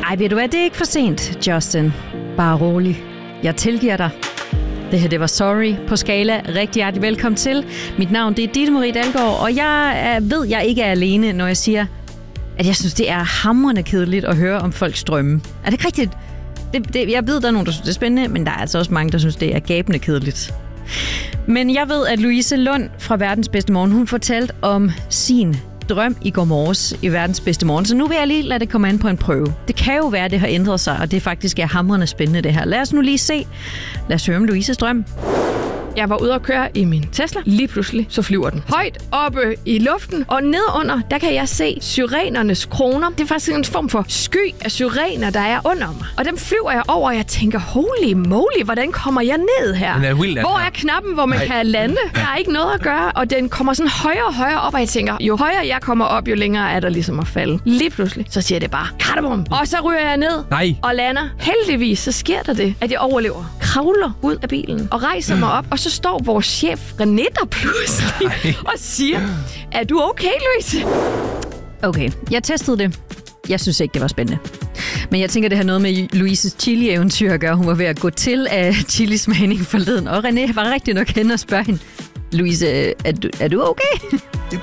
Ej, ved du hvad, det er ikke for sent, Justin. Bare rolig. Jeg tilgiver dig. Det her, det var Sorry på Skala. Rigtig hjertelig velkommen til. Mit navn, det er Ditte Marie Dalgaard, og jeg ved, jeg ikke er alene, når jeg siger, at jeg synes, det er hamrende kedeligt at høre om folks drømme. Er det ikke rigtigt? Jeg ved, der er nogen, der synes, det er spændende, men der er altså også mange, der synes, det er gabende kedeligt. Men jeg ved, at Louise Lund fra Verdens Bedste Morgen, hun fortalte om sin drøm i går morges i Verdens Bedste Morgen. Så nu vil jeg lige lade det komme an på en prøve. Det kan jo være, at det har ændret sig, og det faktisk er hamrende spændende det her. Lad os nu lige se. Lad os høre om Louises drøm. Jeg var ude at køre i min Tesla. Lige pludselig, så flyver den højt oppe i luften. Og nedenunder, der kan jeg se syrenernes kroner. Det er faktisk en form for sky af syrener, der er under mig. Og dem flyver jeg over, og jeg tænker, holy moly, hvordan kommer jeg ned her? Hvor er knappen, hvor man kan lande? Der er ikke noget at gøre, og den kommer sådan højere og højere op, og jeg tænker, jo højere jeg kommer op, jo længere er der ligesom at falde. Lige pludselig, så siger det bare, katabum! Og så ryger jeg ned og lander. Heldigvis, så sker der det, at jeg overlever. Kravler ud af bilen og rejser mig op, og så står vores chef René der pludselig og siger, er du okay, Louise? Okay, jeg testede det. Jeg synes ikke, det var spændende. Men jeg tænker, det har noget med Louises chili-eventyr at gøre. Hun var ved at gå til af chilismagning forleden, og René var rigtig nok hen og spørge hende, Louise, er du okay?